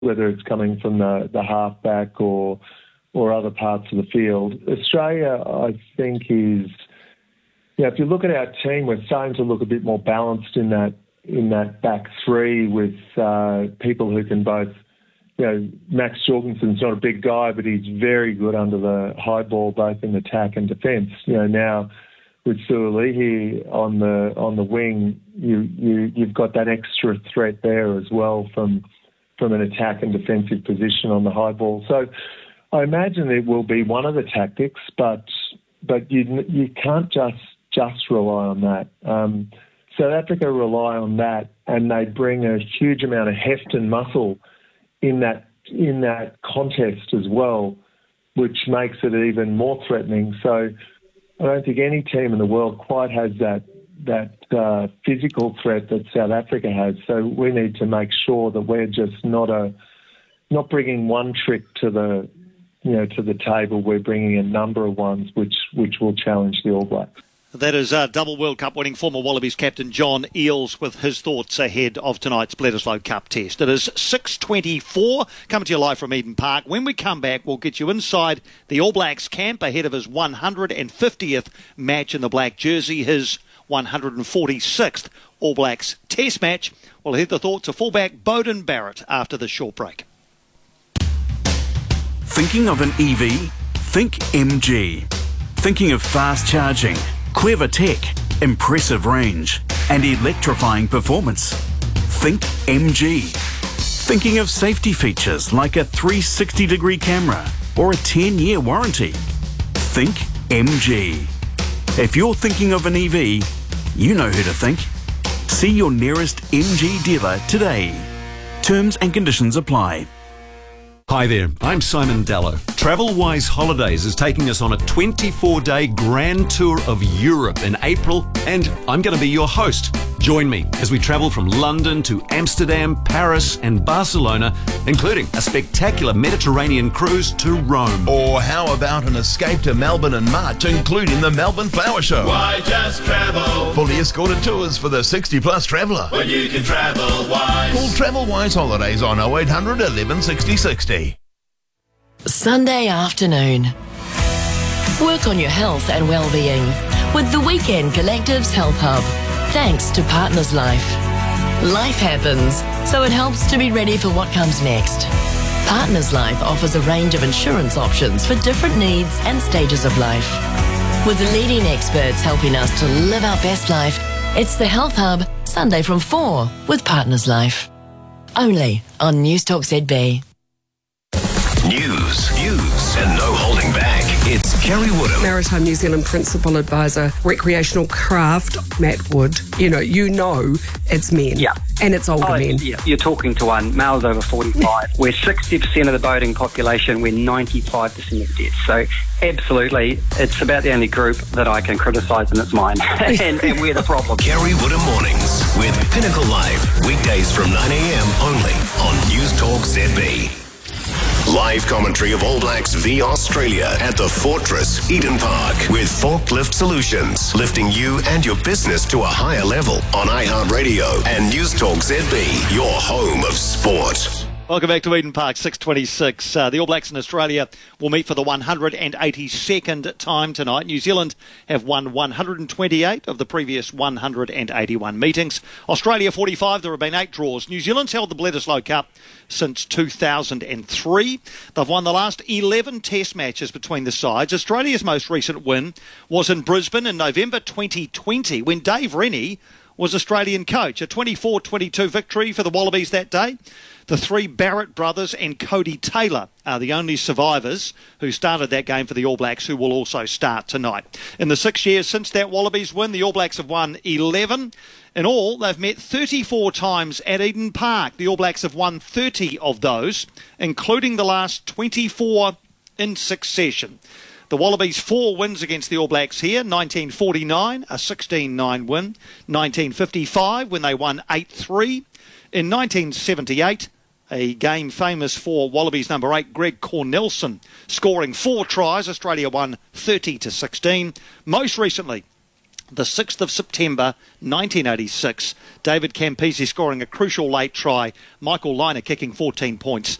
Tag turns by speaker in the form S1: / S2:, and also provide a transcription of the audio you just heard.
S1: whether it's coming from the halfback or other parts of the field. Australia, I think, is, if you look at our team, we're starting to look a bit more balanced in that back three with people who can both, Max Jorgensen's not a big guy, but he's very good under the high ball, both in attack and defence. Now with Suolihi on the wing, you've got that extra threat there as well from an attack and defensive position on the high ball. So I imagine it will be one of the tactics, but you can't just rely on that. South Africa rely on that, and they bring a huge amount of heft and muscle in that contest as well, which makes it even more threatening. So I don't think any team in the world quite has that physical threat that South Africa has. So we need to make sure that we're just not bringing one trick to the table. We're bringing a number of ones which will challenge the All Blacks.
S2: That is double World Cup winning former Wallabies captain John Eales with his thoughts ahead of tonight's Bledisloe Cup test. It is 6:24, coming to you live from Eden Park. When we come back, we'll get you inside the All Blacks camp ahead of his 150th match in the black jersey, his 146th All Blacks test match. We'll hear the thoughts of fullback Beauden Barrett after this short break.
S3: Thinking of an EV? Think MG. Thinking of fast charging, clever tech, impressive range, and electrifying performance? Think MG. Thinking of safety features like a 360-degree camera or a 10-year warranty? Think MG. If you're thinking of an EV, you know who to think. See your nearest MG dealer today. Terms and conditions apply.
S4: Hi there, I'm Simon Dallow. TravelWise Holidays is taking us on a 24-day grand tour of Europe in April, and I'm going to be your host. Join me as we travel from London to Amsterdam, Paris and Barcelona, including a spectacular Mediterranean cruise to Rome.
S5: Or how about an escape to Melbourne in March, including the Melbourne Flower Show?
S6: Why just travel?
S5: Fully escorted tours for the 60-plus traveller.
S6: When you can travel wise.
S5: Call TravelWise Holidays on 0800 11 60 60.
S7: Sunday afternoon. Work on your health and well-being with the Weekend Collective's Health Hub. Thanks to Partners Life. Life happens, so it helps to be ready for what comes next. Partners Life offers a range of insurance options for different needs and stages of life. With the leading experts helping us to live our best life, it's the Health Hub, Sunday from 4 with Partners Life. Only on Newstalk ZB.
S8: News, views, and no holding back. It's Kerry Woodham.
S9: Maritime New Zealand Principal Advisor, Recreational Craft, Matt Wood. You know it's men.
S10: Yeah.
S9: And it's older men.
S10: Yeah. You're talking to one, males over 45. We're 60% of the boating population. We're 95% of deaths. So absolutely, it's about the only group that I can criticise, and it's mine. and we're the problem.
S8: Kerry Woodham Mornings with Pinnacle Live. Weekdays from 9 a.m. only on Newstalk ZB. Live commentary of All Blacks v Australia at the Fortress, Eden Park, with Forklift Solutions, lifting you and your business to a higher level on iHeartRadio and Newstalk ZB, your home of sport.
S2: Welcome back to Eden Park, 6:26. The All Blacks in Australia will meet for the 182nd time tonight. New Zealand have won 128 of the previous 181 meetings. Australia 45, there have been 8 draws. New Zealand's held the Bledisloe Cup since 2003. They've won the last 11 test matches between the sides. Australia's most recent win was in Brisbane in November 2020 when Dave Rennie was Australian coach. A 24-22 victory for the Wallabies that day. The 3 Barrett brothers and Cody Taylor are the only survivors who started that game for the All Blacks, who will also start tonight. In the 6 years since that Wallabies win, the All Blacks have won 11. In all, they've met 34 times at Eden Park. The All Blacks have won 30 of those, including the last 24 in succession. The Wallabies 4 wins against the All Blacks here. 1949, a 16-9 win. 1955, when they won 8-3. In 1978, a game famous for Wallabies number 8, Greg Cornelson, scoring 4 tries. Australia won 30-16. Most recently, the 6th of September 1986. David Campisi scoring a crucial late try. Michael Liner kicking 14 points